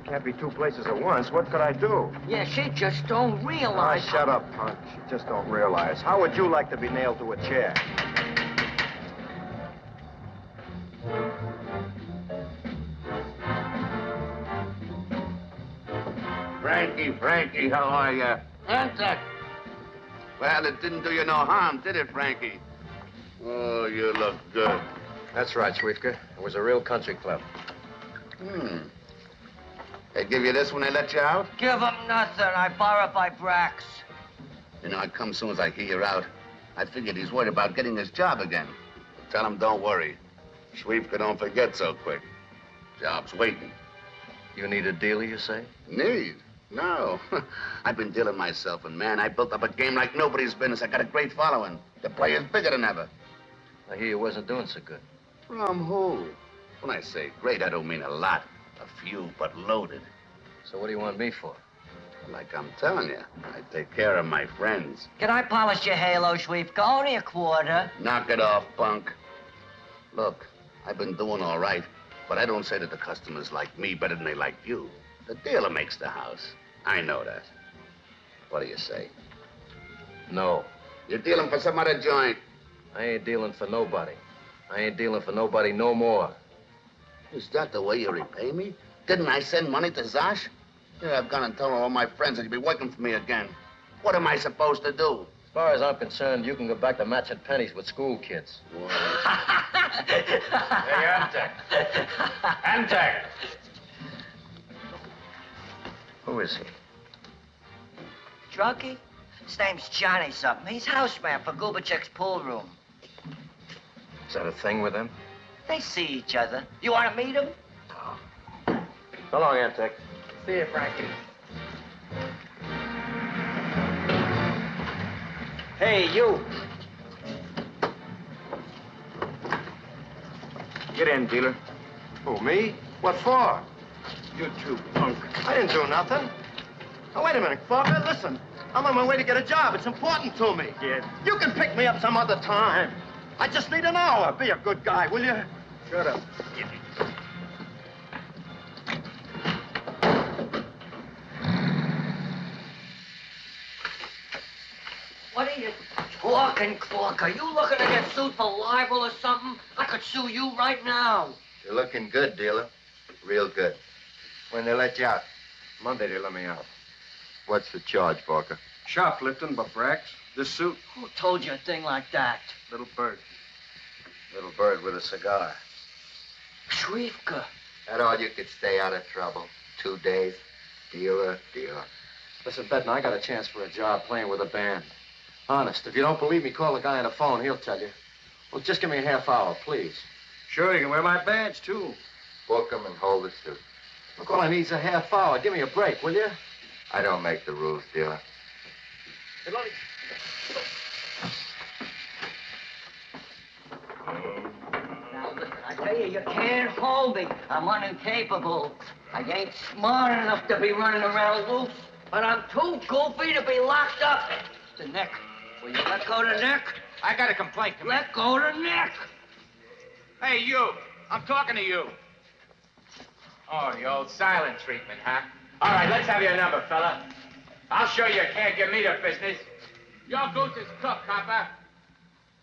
Can't be two places at once. What could I do? Yeah, she just don't Ah, realize. shut up, punk. You just don't realize. How would you like to be nailed to a chair? Frankie, how are you? Enter. Well, it didn't do you no harm, did it, Frankie? Oh, you look good. That's right, Schwiefka. It was a real country club. They give you this when they let you out? Give him nothing. I borrow by Brax. You know, I come soon as I hear you're out. I figured he's worried about getting his job again. Tell him don't worry. Schwiefka don't forget so quick. Job's waiting. You need a dealer, you say? Need? No. I've been dealing myself, and man, I built up a game like nobody's business. I got a great following. The player's bigger than ever. I hear you wasn't doing so good. From who? When I say great, I don't mean a lot. A few, but loaded. So what do you want me for? Like I'm telling you, I take care of my friends. Can I polish your halo, Schwiefka? Only a quarter. Knock it off, punk. Look, I've been doing all right, but I don't say that the customers like me better than they like you. The dealer makes the house. I know that. What do you say? No. You're dealing for some other joint. I ain't dealing for nobody. I ain't dealing for nobody no more. Is that the way you repay me? Didn't I send money to Zosh? Yeah, I've gone and told all my friends that you'll be working for me again. What am I supposed to do? As far as I'm concerned, you can go back to matching pennies with school kids. Hey, Antec. Antec. Who is he? Drunkie? His name's Johnny something. He's houseman for Gubachek's pool room. Is that a thing with him? They see each other. You want to meet him? So long, Antec. See you, Frankie. Hey, you. Get in, dealer. Who, me? What for? You too, punk. I didn't do nothing. Now, wait a minute, Fokker. Listen. I'm on my way to get a job. It's important to me. Kid. You can pick me up some other time. I just need an hour. Be a good guy, will you? Shut up. What are you talking, Clark? Are you looking to get sued for libel or something? I could sue you right now. You're looking good, dealer. Real good. When they let you out? Monday they let me out. What's the charge, Barker? Shoplifting, but Brax. This suit, Who told you a thing like that? little bird. Little bird with a cigar. Schwiefka. That all you could stay out of trouble. 2 days. Dealer. Listen, Benton, I got a chance for a job playing with a band. Honest, if you don't believe me, call the guy on the phone. He'll tell you. Well, just give me a half hour, please. Sure, you can wear my badge, too. Book 'em and hold the suit. Look, all I need is a half hour. Give me a break, will you? I don't make the rules, dealer. Now, listen, I tell you, you can't hold me. I'm unincapable. I ain't smart enough to be running around loose, but I'm too goofy to be locked up. The neck. Will you let go the neck? I got a complaint. Let go the neck. Hey, you. I'm talking to you. Oh, the old silent treatment, huh? All right, let's have your number, fella. I'll show you can't give me the business. Your goose is cooked, copper.